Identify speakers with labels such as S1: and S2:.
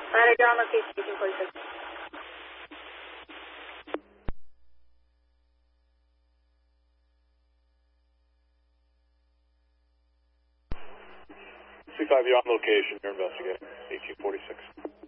S1: Ladder, you're on location, 1846.
S2: C5, you're on location. You're investigating. 1846.